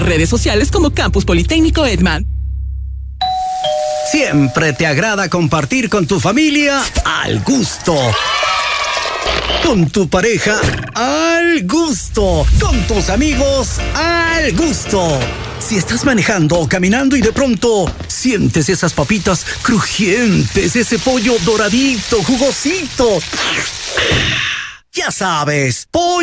Redes sociales como Campus Politécnico Edman. Siempre te agrada compartir con tu familia al gusto. Con tu pareja al gusto. Con tus amigos al gusto. Si estás manejando o caminando y de pronto sientes esas papitas crujientes, ese pollo doradito, jugosito. Ya sabes, pollo